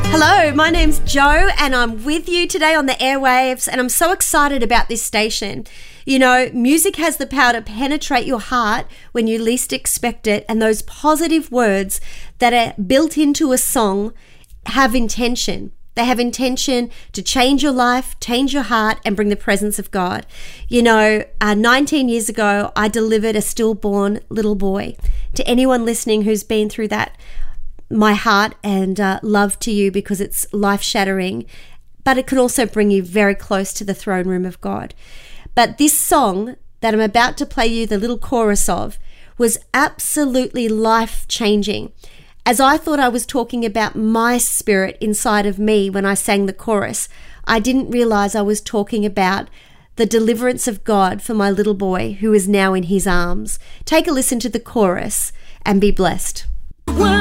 Hello, my name's Jo and I'm with you today on the airwaves, and I'm so excited about this station. You know, music has the power to penetrate your heart when you least expect it, and those positive words that are built into a song have intention. They have intention to change your life, change your heart, and bring the presence of God. You know, 19 years ago, I delivered a stillborn little boy. To anyone listening who's been through that, my heart and love to you, because it's life-shattering, but it can also bring you very close to the throne room of God. But this song that I'm about to play you the little chorus of was absolutely life-changing. As I thought I was talking about my spirit inside of me when I sang the chorus, I didn't realize I was talking about the deliverance of God for my little boy who is now in his arms. Take a listen to the chorus and be blessed.